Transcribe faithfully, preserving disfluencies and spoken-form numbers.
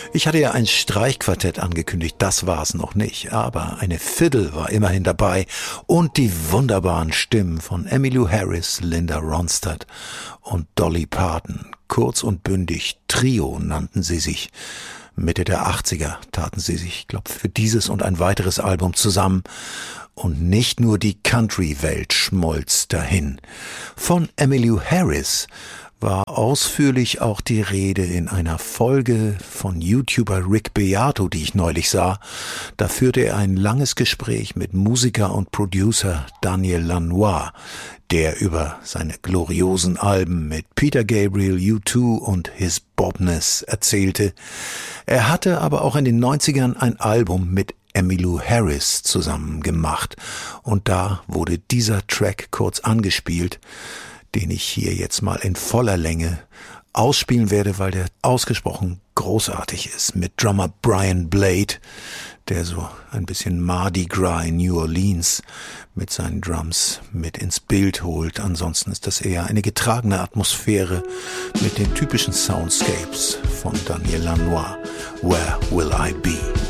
Ich hatte ja ein Streichquartett angekündigt, das war's noch nicht, aber eine Fiddle war immerhin dabei und die wunderbaren Stimmen von Emmylou Harris, Linda Ronstadt und Dolly Parton. Kurz und bündig, Trio nannten sie sich. Mitte der achtziger taten sie sich, ich glaube, für dieses und ein weiteres Album zusammen. Und nicht nur die Country-Welt schmolz dahin. Von Emmylou Harris war ausführlich auch die Rede in einer Folge von YouTuber Rick Beato, die ich neulich sah. Da führte er ein langes Gespräch mit Musiker und Producer Daniel Lanois, der über seine gloriosen Alben mit Peter Gabriel, U zwei und His Bobness erzählte. Er hatte aber auch in den neunzigern ein Album mit Emmylou Harris zusammen gemacht und da wurde dieser Track kurz angespielt, den ich hier jetzt mal in voller Länge ausspielen werde, weil der ausgesprochen großartig ist, mit Drummer Brian Blade, der so ein bisschen Mardi Gras in New Orleans mit seinen Drums mit ins Bild holt. Ansonsten ist das eher eine getragene Atmosphäre mit den typischen Soundscapes von Daniel Lanois. Where Will I Be?